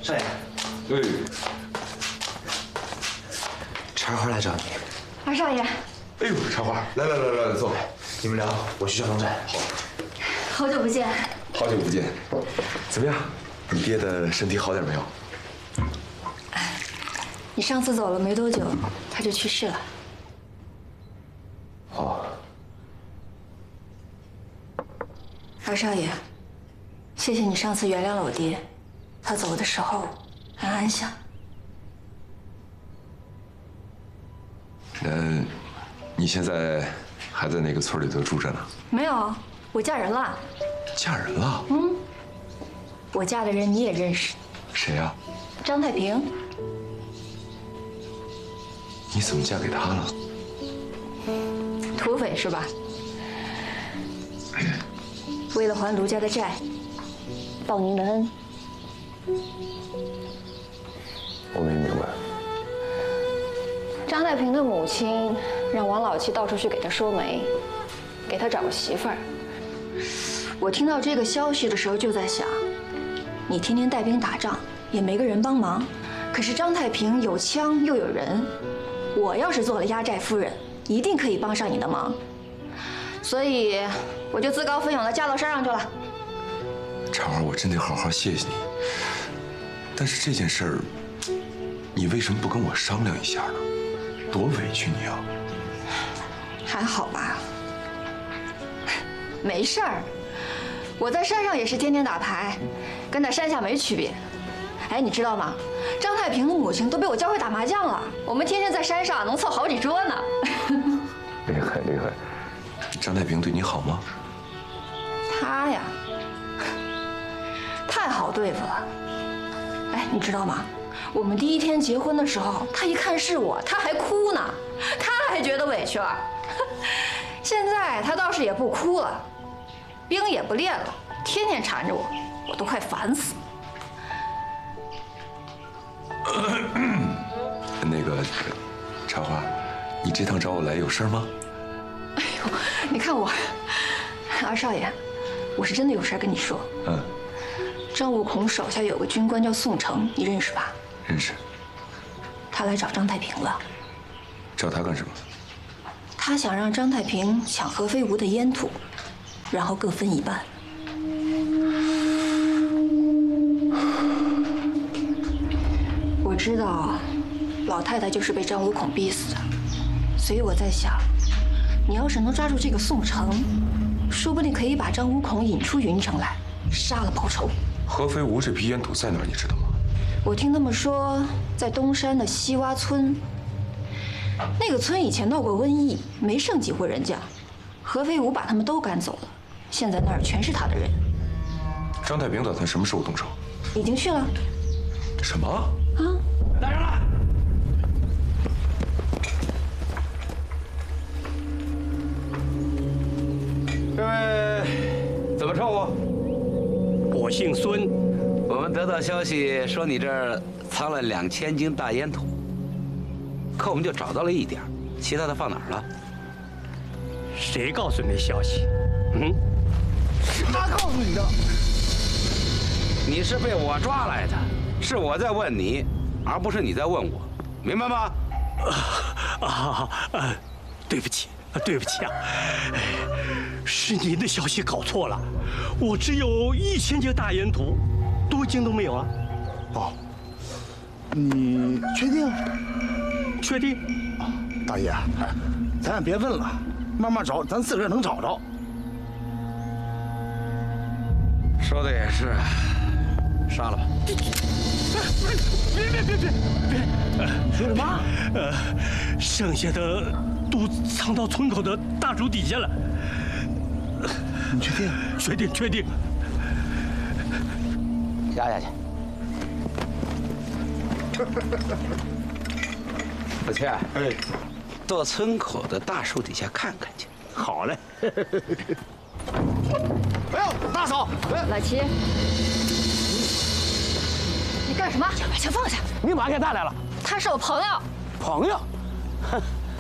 少爷。 对。 茶花来找你。 二少爷。 哎呦，茶花，来，坐。 你们聊，我去交通站。 好。 好久不见。 好久不见。怎么样？你爹的身体好点没有？ 你上次走了没多久，他就去世了。 哦。 二少爷，谢谢你上次原谅了我爹，他走的时候很安详。 那，你现在还在那个村里头住着呢？ 没有，我嫁人了。 嫁人了？ 嗯。我嫁的人你也认识。 谁呀？ 张太平。 你怎么嫁给他了？ 土匪是吧？为了还卢家的债，报您的恩。 我没明白。 张太平的母亲让王老七到处去给他说媒，给他找个媳妇儿。我听到这个消息的时候就在想，你天天带兵打仗，也没个人帮忙。可是张太平有枪又有人，我要是做了压寨夫人，一定可以帮上你的忙。所以我就自告奋勇地嫁到山上去了。 茶花，我真得好好谢谢你。但是这件事儿，你为什么不跟我商量一下呢？多委屈你啊！ 还好吧，没事儿。我在山上也是天天打牌，跟在山下没区别。哎，你知道吗？张太平的母亲都被我教会打麻将了，我们天天在山上能凑好几桌呢。 厉害厉害！张太平对你好吗？ 他呀，太好对付了。哎，你知道吗？我们第一天结婚的时候，他一看是我，他还哭呢，他还觉得委屈了。现在他倒是也不哭了，兵也不练了，天天缠着我，我都快烦死了。 那个茶花，你这趟找我来有事吗？ 哎呦，你看我，二少爷，我是真的有事跟你说。 嗯。 张悟孔手下有个军官叫宋城，你认识吧？ 认识。 他来找张太平了。 找他干什么？ 他想让张太平抢合肥吴的烟土，然后各分一半。我知道，老太太就是被张悟孔逼死的，所以我在想，你要是能抓住这个宋城，说不定可以把张悟孔引出云城来，杀了报仇。 合肥吴这批烟土在哪儿？你知道吗？ 我听他们说，在东山的西洼村。那个村以前闹过瘟疫，没剩几户人家，合肥吴把他们都赶走了，现在那儿全是他的人。 张太平打算什么时候动手？ 已经去了。 什么？ 啊！ 带上来！ 这位怎么称呼？ 我姓孙。 我们得到消息说你这儿藏了2000斤大烟土，可我们就找到了一点，其他的放哪儿了？ 谁告诉你消息？嗯？ 他告诉你的。 你是被我抓来的，是我在问你，而不是你在问我，明白吗？ 对不起，对不起啊，是您的消息搞错了，我只有1000斤大烟土，多斤都没有啊。 哦，你确定？ 确定？ 大爷，咱也别问了，慢慢找，咱自个儿能找着。 说的也是，杀了吧。 别！ 说什么？ 剩下的都藏到村口的大树底下了。 你确定？ 确定。 压下去。小倩， 哎， 到村口的大树底下看看去。 好嘞。 哎呦，大嫂， 老齐，你干什么？把枪放下！ 你把给带来了？ 他是我朋友。 朋友？哼，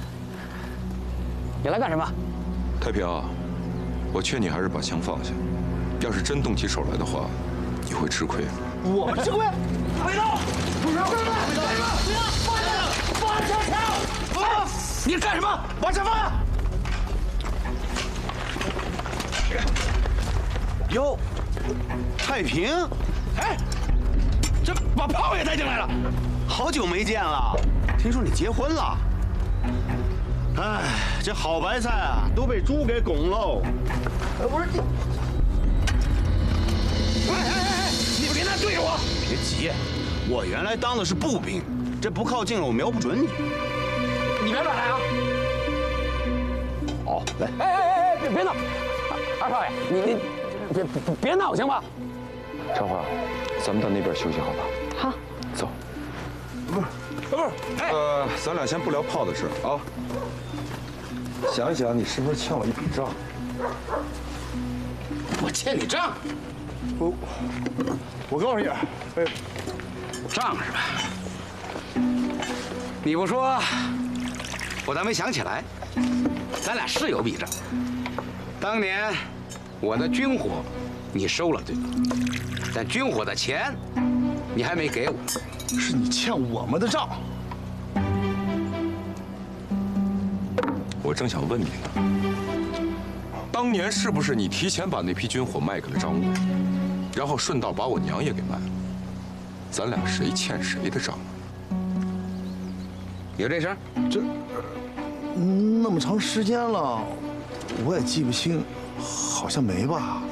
你来干什么？ 太平，我劝你还是把枪放下，要是真动起手来的话，你会吃亏。 我们吃亏？ 回头！ 不要！不要！放下枪！放！ 你干什么？ 往前放！哟，太平， 哎，这把炮也带进来了。 好久没见了，听说你结婚了。哎，这好白菜啊，都被猪给拱喽。 不是你， 哎，你别拿对着我！ 别急，我原来当的是步兵，这不靠近了，我瞄不准你。 你别乱来啊！ 好，来， 哎，别闹！二少爷，你别闹行吗？ 茶花，咱们到那边休息好吧？ 好， 走。 不是， 咱俩先不聊炮的事啊。想一想，你是不是欠我一笔账？ 我欠你账。 我告诉你， 账是吧？你不说，我倒没想起来，咱俩是有笔账。当年我的军火你收了对吧？但军火的钱你还没给我。 是你欠我们的账。 我正想问你呢，当年是不是你提前把那批军火卖给了张武，然后顺道把我娘也给卖了？咱俩谁欠谁的账啊？ 有这事儿？ 那么长时间了，我也记不清，好像没吧？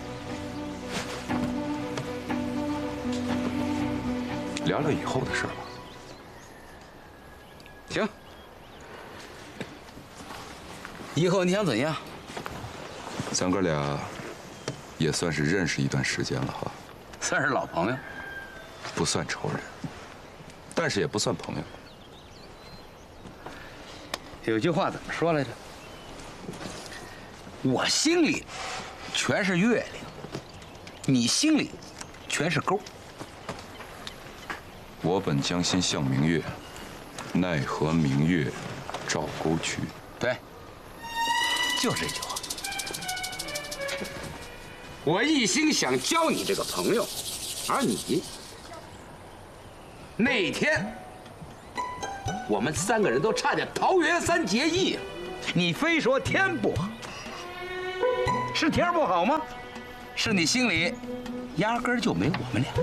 聊聊以后的事吧。 行。以后你想怎样？ 咱哥俩也算是认识一段时间了哈， 算是老朋友。 不算仇人，但是也不算朋友。 有句话怎么说来着？我心里全是月亮，你心里全是沟。 我本将心向明月，奈何明月照沟渠。 对，就这句话。我一心想交你这个朋友，而你那天，我们3个人都差点桃园3结义，你非说天不好，是天不好吗？是你心里压根儿就没我们俩。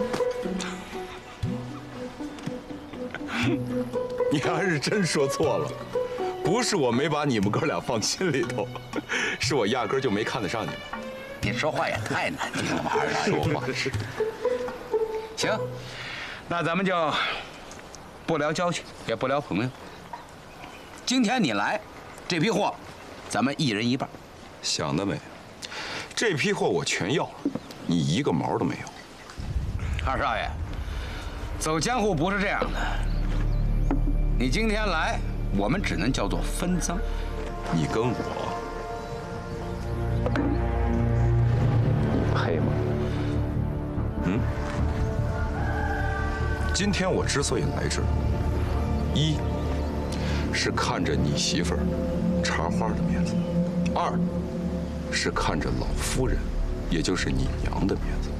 你还是真说错了，不是我没把你们哥俩放心里头，是我压根儿就没看得上你们。 你说话也太难听了吧，二少爷。 说话是。 行，那咱们就不聊交情，也不聊朋友。今天你来，这批货，咱们1人1半。 想得美，这批货我全要了，你一个毛都没有。 二少爷，走江湖不是这样的。你今天来，我们只能叫做分赃。 你跟我，配吗？今天我之所以来这儿，一是看着你媳妇儿茶花的面子，二是看着老夫人，也就是你娘的面子。